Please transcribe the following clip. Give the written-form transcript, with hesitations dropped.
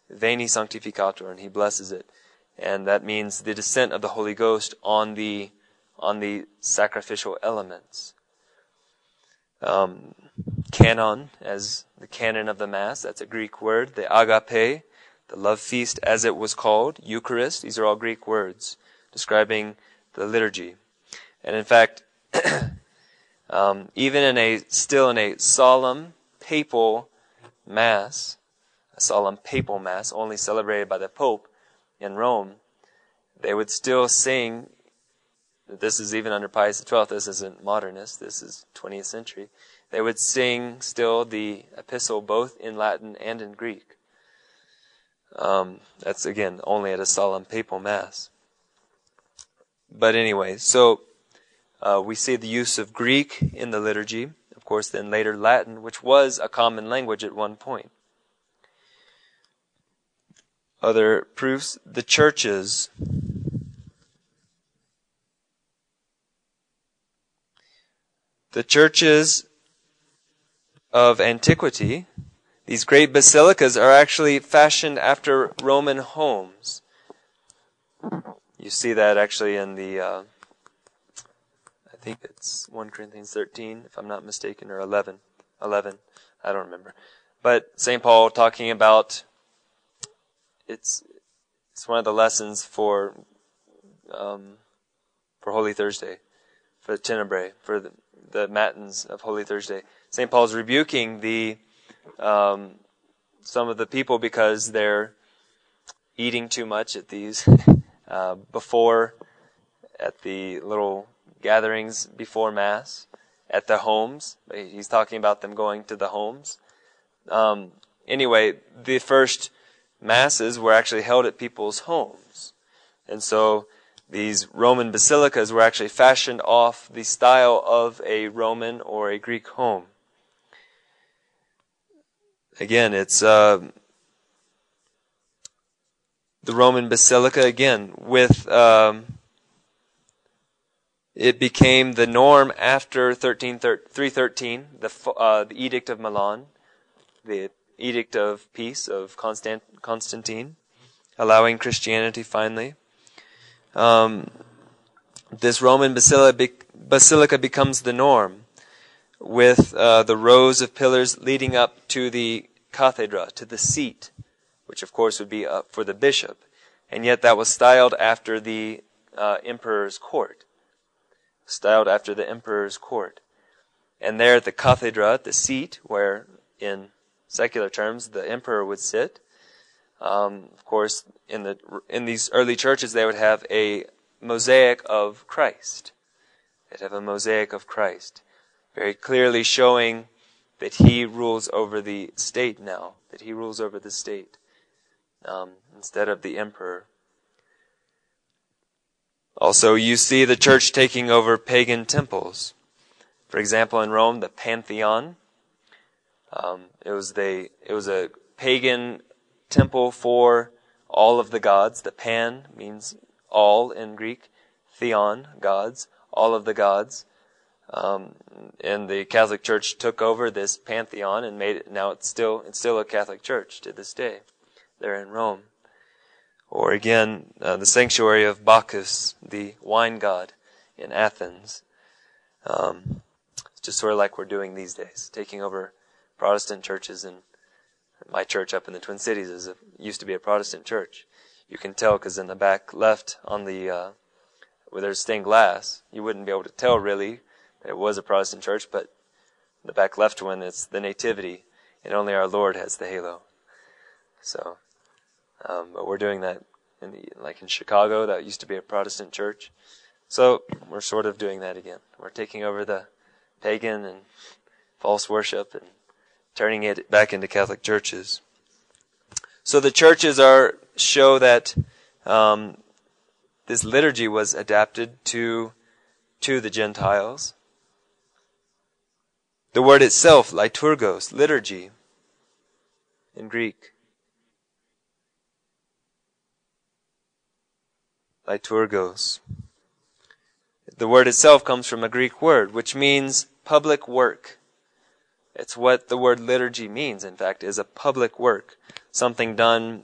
Veni Sanctificator, and he blesses it. And that means the descent of the Holy Ghost on the sacrificial elements. Canon, as the canon of the Mass, that's a Greek word. The agape, the love feast as it was called, Eucharist, these are all Greek words describing the liturgy. And in fact, even in a solemn papal Mass, a solemn papal Mass only celebrated by the Pope in Rome, they would still sing. This is even under Pius XII. This isn't modernist. This is 20th century. They would sing still the epistle both in Latin and in Greek. That's again only at a solemn papal Mass. But anyway, so we see the use of Greek in the liturgy. Of course, then later Latin, which was a common language at one point. Other proofs, the churches. The churches of antiquity, these great basilicas, are actually fashioned after Roman homes. You see that actually in the, I think it's 1 Corinthians 13, if I'm not mistaken, or 11, I don't remember. But St. Paul talking about, it's one of the lessons for Holy Thursday, for the Tenebrae, for the Matins of Holy Thursday. St. Paul's rebuking some of the people because they're eating too much at these at the little gatherings before Mass, at the homes. He's talking about them going to the homes. Anyway, the first Masses were actually held at people's homes. And so these Roman basilicas were actually fashioned off the style of a Roman or a Greek home. Again, it's the Roman basilica, again, with it became the norm after 313, the Edict of Milan, the Edict of Peace of Constantine, allowing Christianity finally. This Roman basilica becomes the norm, with the rows of pillars leading up to the cathedra, to the seat, which of course would be up for the bishop. And yet that was styled after the emperor's court. And there at the cathedra, the seat, where in secular terms the emperor would sit, of course in these early churches they would have a mosaic of Christ. They'd have a mosaic of Christ, very clearly showing that he rules over the state now, instead of the emperor. Also, you see the church taking over pagan temples. For example, in Rome, the Pantheon. It was a pagan temple for all of the gods. The Pan means all in Greek. Theon, gods, all of the gods. And the Catholic Church took over this Pantheon and made it. Now it's still a Catholic Church to this day. There in Rome. Or again, the sanctuary of Bacchus, the wine god, in Athens. It's just sort of like we're doing these days, taking over Protestant churches. And my church up in the Twin Cities used to be a Protestant church. You can tell because in the back left on the where there's stained glass, you wouldn't be able to tell really that it was a Protestant church, but the back left one, it's the Nativity, and only our Lord has the halo. So, but we're doing that like in Chicago, that used to be a Protestant church. So we're sort of doing that again. We're taking over the pagan and false worship and turning it back into Catholic churches. So the churches show that this liturgy was adapted to the Gentiles. The word itself, liturgos, liturgy, in Greek. Liturgos. The word itself comes from a Greek word, which means public work. It's what the word liturgy means, in fact, is a public work. Something done